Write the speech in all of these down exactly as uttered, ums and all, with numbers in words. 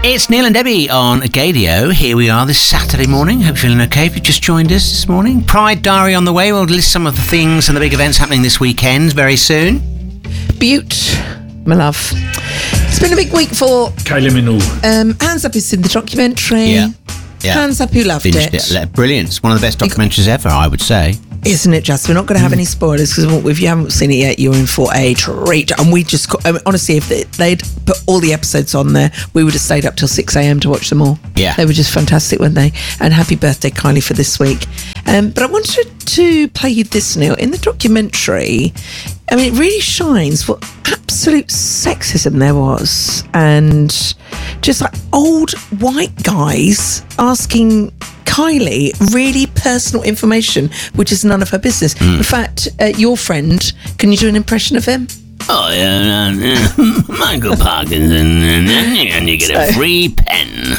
It's Neil and Debbie on Gadio. Here we are this Saturday morning. Hope you're feeling okay if you've just joined us this morning. Pride Diary on the way. We'll list some of the things and the big events happening this weekend very soon. Butte, my love. It's been a big week for Kylie Minogue. Um, Hands Up is in the documentary. Yeah. yeah. Hands Up, who loved Binged it. it. Brilliant. It's one of the best documentaries ever, I would say. Isn't it just? We're not going to have any spoilers because if you haven't seen it yet, you're in for a treat. And we just, got, I mean, honestly, if they, they'd put all the episodes on there, we would have stayed up till six a.m. to watch them all. Yeah. They were just fantastic, weren't they? And happy birthday, Kylie, for this week. Um, but I wanted to play you this, Neil. In the documentary, I mean, it really shines what absolute sexism there was. And just like old white guys asking Kylie really personal information, which is none of her business. Mm. In fact, uh, your friend, can you do an impression of him? Oh, yeah, uh, Michael Parkinson, and you get a free pen.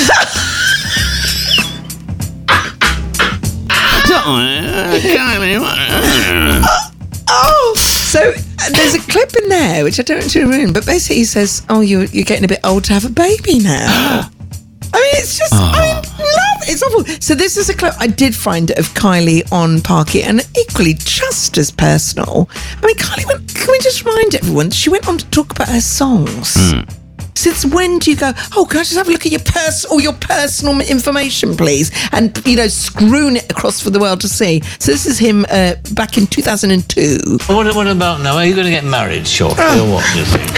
Oh, so uh, there's a clip in there, which I don't want to ruin, but basically he says, oh, you're, you're getting a bit old to have a baby now. I mean, it's just, oh. I love it. It's awful. So this is a clip I did find of Kylie on Parky, and equally just as personal. I mean, Kylie went, can we just remind everyone, she went on to talk about her songs. Mm. Since when do you go, oh, can I just have a look at your pers- all your personal information, please? And, you know, screwing it across for the world to see. So this is him uh, back in two thousand two. What, what about now? Are you going to get married shortly oh. or what, do you think?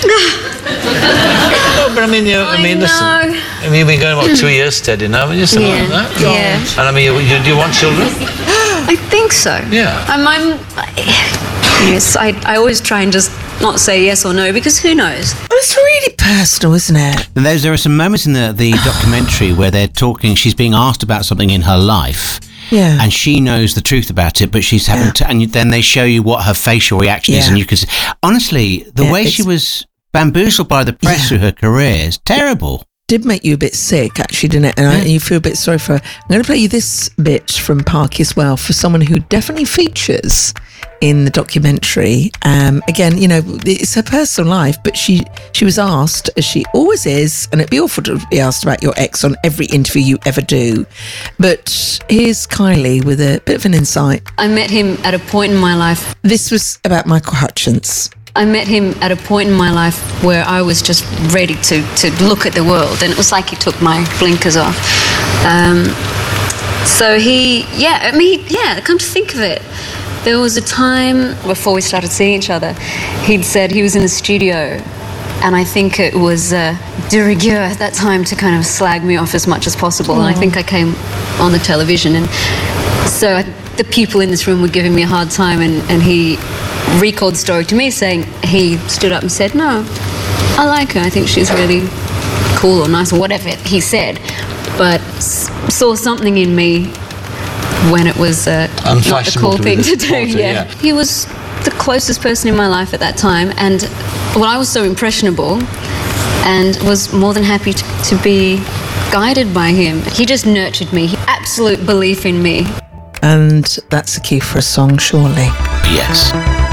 No, but I mean, you, I mean, I listen. I mean, you've been going, what, two years steady now? Haven't you, something yeah. like that? Yeah. And I mean, you, you, do you want children? I think so. Yeah. I'm, I'm yes, I, I always try and just not say yes or no, because who knows? It's really personal, isn't it? And there's, there are some moments in the, the documentary where they're talking, she's being asked about something in her life. Yeah. And she knows the truth about it, but she's having yeah. to, and then they show you what her facial reaction yeah. is, and you can see, honestly, the yeah, way she was bamboozled by the press yeah. through her career is terrible. Did make you a bit sick, actually, didn't it? And, I, and you feel a bit sorry for her. I'm going to play you this bit from Parky as well, for someone who definitely features in the documentary. Um, again, you know, it's her personal life, but she she was asked, as she always is, and it'd be awful to be asked about your ex on every interview you ever do. But here's Kylie with a bit of an insight. I met him at a point in my life. This was about Michael Hutchence. I met him at a point in my life where I was just ready to, to look at the world, and it was like he took my blinkers off. Um, so he, yeah, I mean, yeah, come to think of it, there was a time before we started seeing each other, he'd said he was in the studio, and I think it was uh, de rigueur at that time to kind of slag me off as much as possible. Mm. And I think I came on the television, and so I, the people in this room were giving me a hard time, and, and he recalled the story to me, saying he stood up and said, no, I like her, I think she's really cool or nice or whatever he said, but s- saw something in me when it was uh, not the cool thing to do. Party, yeah. yeah. He was the closest person in my life at that time, and well, I was so impressionable and was more than happy to, to be guided by him. He just nurtured me, absolute belief in me. And that's the key for a song, surely. Yes.